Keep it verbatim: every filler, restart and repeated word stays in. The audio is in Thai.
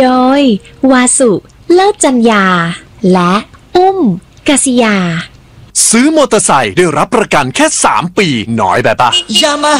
โดยวาสุเลิศจัญญาและอุ้มกษิยาซื้อมอเตอร์ไซค์ได้รับประกันแค่สามปีน้อยแบบปะยามา